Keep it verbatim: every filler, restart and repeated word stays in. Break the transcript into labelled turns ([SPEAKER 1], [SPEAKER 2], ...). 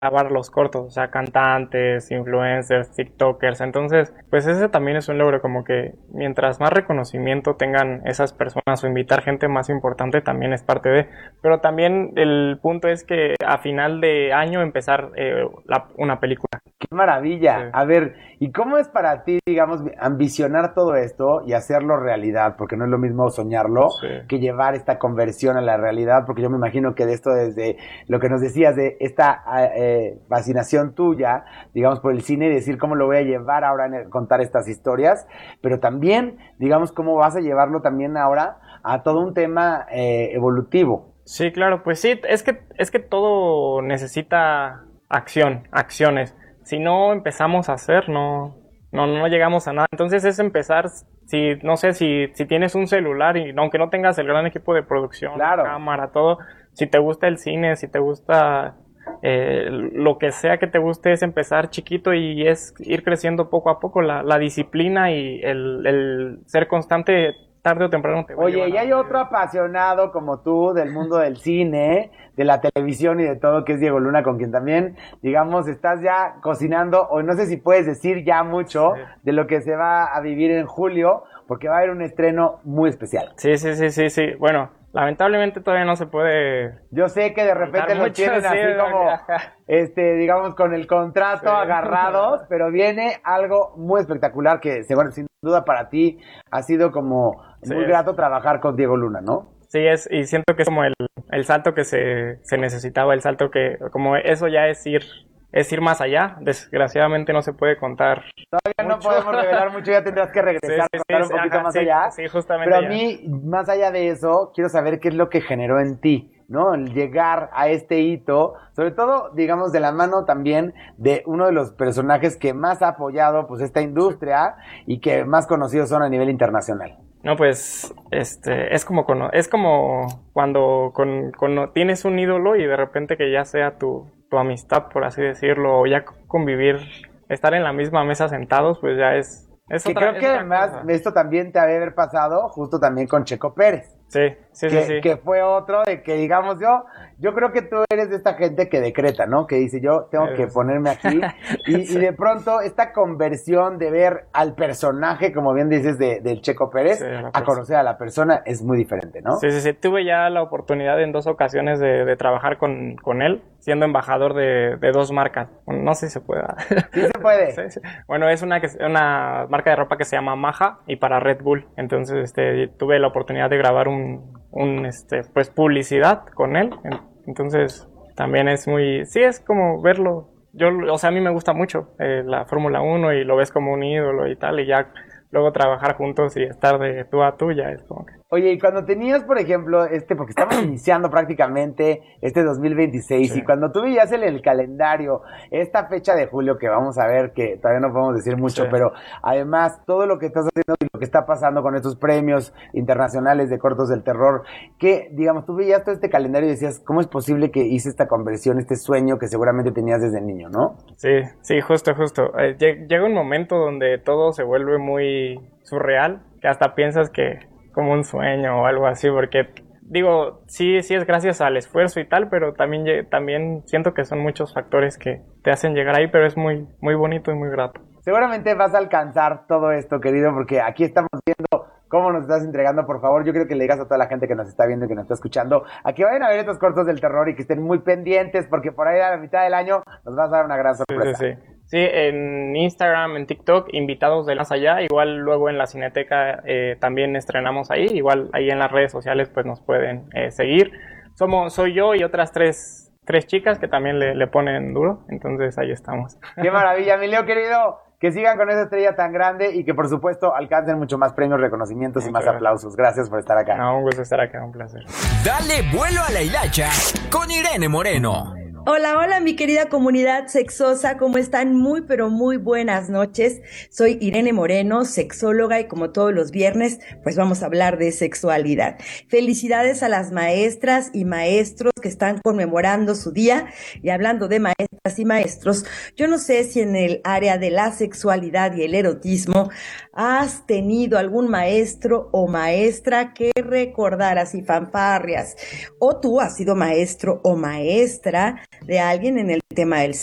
[SPEAKER 1] grabar los cortos, o sea, cantantes, influencers, TikTokers. Entonces, pues ese también es un logro, como que mientras más reconocimiento tengan esas personas o invitar gente más importante también es parte de. Pero también el punto es que a final de año empezar eh, la, una película.
[SPEAKER 2] ¡Qué maravilla!
[SPEAKER 1] Sí.
[SPEAKER 2] A ver, ¿y cómo es para ti, digamos, ambicionar todo esto y hacerlo realidad? Porque no es lo mismo soñarlo
[SPEAKER 1] Sí.
[SPEAKER 2] que llevar esta conversión a la realidad, porque yo me imagino que de esto, desde lo que nos decías, de esta eh, fascinación tuya, digamos, por el cine, y decir cómo lo voy a llevar ahora a contar estas historias, pero también, digamos, cómo vas a llevarlo también ahora a todo un tema eh, evolutivo.
[SPEAKER 1] Sí, claro, pues sí, es que, es que todo necesita acción, acciones. Si no empezamos a hacer, no, no, no llegamos a nada. Entonces es empezar, si, no sé, si, si tienes un celular y aunque no tengas el gran equipo de producción,
[SPEAKER 2] Claro.
[SPEAKER 1] cámara, todo, si te gusta el cine, si te gusta eh, lo que sea que te guste, es empezar chiquito y es ir creciendo poco a poco. La, la disciplina y el, el ser constante tarde o temprano te va a
[SPEAKER 2] Oye,
[SPEAKER 1] llevar
[SPEAKER 2] y
[SPEAKER 1] a-
[SPEAKER 2] hay otro apasionado como tú del mundo del cine, de la televisión y de todo, que es Diego Luna, con quien también, digamos, estás ya cocinando, o no sé si puedes decir ya mucho
[SPEAKER 1] Sí.
[SPEAKER 2] de lo que se va a vivir en julio, porque va a haber un estreno muy especial.
[SPEAKER 1] Sí, sí, sí, sí, sí. Bueno, lamentablemente todavía no se puede.
[SPEAKER 2] Yo sé que de repente
[SPEAKER 1] Contar
[SPEAKER 2] lo
[SPEAKER 1] mucho,
[SPEAKER 2] tienen
[SPEAKER 1] sí,
[SPEAKER 2] así como,
[SPEAKER 1] ajá.
[SPEAKER 2] este, digamos, con el contrato
[SPEAKER 1] Sí.
[SPEAKER 2] agarrados, pero viene algo muy espectacular que, seguro, sin duda para ti ha sido como
[SPEAKER 1] Sí,
[SPEAKER 2] muy
[SPEAKER 1] es.
[SPEAKER 2] grato trabajar con Diego Luna, ¿no?
[SPEAKER 1] Sí, es, y siento que es como el, el salto que se, se necesitaba, el salto que, como eso ya es ir, es ir más allá. Desgraciadamente no se puede contar.
[SPEAKER 2] Ya no
[SPEAKER 1] mucho.
[SPEAKER 2] podemos revelar mucho, ya tendrás que
[SPEAKER 1] Sí,
[SPEAKER 2] regresar
[SPEAKER 1] sí,
[SPEAKER 2] a contar
[SPEAKER 1] sí,
[SPEAKER 2] un poquito
[SPEAKER 1] ajá,
[SPEAKER 2] más
[SPEAKER 1] sí,
[SPEAKER 2] allá.
[SPEAKER 1] sí, justamente
[SPEAKER 2] Pero a
[SPEAKER 1] ya.
[SPEAKER 2] mí, más allá de eso, quiero saber qué es lo que generó en ti, ¿no? El llegar a este hito, sobre todo, digamos, de la mano también de uno de los personajes que más ha apoyado, pues, esta industria y que más conocidos son a nivel internacional.
[SPEAKER 1] No, pues, este, es como, cono- es como cuando con, con- tienes un ídolo y de repente que ya sea tu, tu amistad, por así decirlo, o ya convivir, estar en la misma mesa sentados, pues ya es, es
[SPEAKER 2] Que
[SPEAKER 1] otra,
[SPEAKER 2] creo
[SPEAKER 1] es
[SPEAKER 2] que
[SPEAKER 1] otra
[SPEAKER 2] además
[SPEAKER 1] cosa.
[SPEAKER 2] esto también te había haber pasado justo también con Checo Pérez.
[SPEAKER 1] Sí, sí,
[SPEAKER 2] que,
[SPEAKER 1] sí, sí.
[SPEAKER 2] que fue otro de que, digamos, yo yo creo que tú eres de esta gente que decreta, ¿no? Que dice, yo tengo que
[SPEAKER 1] Es-
[SPEAKER 2] ponerme aquí. Y,
[SPEAKER 1] Sí.
[SPEAKER 2] y de pronto esta conversión de ver al personaje, como bien dices, de, del Checo Pérez,
[SPEAKER 1] Sí, a la
[SPEAKER 2] a
[SPEAKER 1] persona.
[SPEAKER 2] conocer a la persona es muy diferente, ¿no?
[SPEAKER 1] Sí, sí, sí. Tuve ya la oportunidad en dos ocasiones de, de trabajar con, con él, siendo embajador de, de dos marcas. Bueno, no sé si se puede.
[SPEAKER 2] Sí se puede.
[SPEAKER 1] Sí, sí. Bueno, es una, que, una marca de ropa que se llama Maja y para Red Bull. Entonces, este, tuve la oportunidad de grabar un, un este, pues, publicidad con él. Entonces, también es muy, sí, es como verlo. Yo, o sea, a mí me gusta mucho eh, la Fórmula uno y lo ves como un ídolo y tal, y ya luego trabajar juntos y estar de tú a tú ya es como que...
[SPEAKER 2] Oye, y cuando tenías, por ejemplo, este, porque estamos iniciando prácticamente este dos mil veintiséis,
[SPEAKER 1] Sí.
[SPEAKER 2] y cuando tú veías en el calendario esta fecha de julio, que vamos a ver, que todavía no podemos decir mucho,
[SPEAKER 1] Sí.
[SPEAKER 2] pero además todo lo que estás haciendo y lo que está pasando con estos premios internacionales de cortos del terror, que, digamos, tú veías todo este calendario y decías, ¿cómo es posible que hice esta conversión, este sueño que seguramente tenías desde niño, ¿no?
[SPEAKER 1] Sí, sí, justo, justo. Eh, lle- llega un momento donde todo se vuelve muy surreal, que hasta piensas que como un sueño o algo así, porque digo, sí, sí es gracias al esfuerzo y tal, pero también, lle- también siento que son muchos factores que te hacen llegar ahí, pero es muy, muy bonito y muy grato.
[SPEAKER 2] Seguramente vas a alcanzar todo esto, querido, porque aquí estamos viendo cómo nos estás entregando. Por favor, yo creo que le digas a toda la gente que nos está viendo y que nos está escuchando a que vayan a ver estos cortos del terror y que estén muy pendientes, porque por ahí a la mitad del año nos vas a dar una gran
[SPEAKER 1] Sí,
[SPEAKER 2] sorpresa.
[SPEAKER 1] sí, sí. Sí, en Instagram, en TikTok, invitados de más allá, igual luego en la Cineteca eh, también estrenamos ahí, igual ahí en las redes sociales pues nos pueden eh, seguir. Somos, soy yo y otras tres, tres chicas que también le, le ponen duro, entonces ahí estamos.
[SPEAKER 2] ¡Qué maravilla, mi Leo querido! Que sigan con esa estrella tan grande y que por supuesto alcancen mucho más premios, reconocimientos y
[SPEAKER 1] Muchas
[SPEAKER 2] más
[SPEAKER 1] gracias.
[SPEAKER 2] aplausos. Gracias por estar acá.
[SPEAKER 1] No, un gusto estar acá, un placer.
[SPEAKER 3] Dale vuelo a la hilacha con Irene Moreno.
[SPEAKER 4] Hola, hola mi querida comunidad sexosa, ¿cómo están? Muy, pero muy buenas noches. Soy Irene Moreno, sexóloga, y como todos los viernes, pues vamos a hablar de sexualidad. Felicidades a las maestras y maestros que están conmemorando su día. Y hablando de maestras y maestros, yo no sé si en el área de la sexualidad y el erotismo has tenido algún maestro o maestra que recordar así fanfarrias, o tú has sido maestro o maestra de alguien en el tema del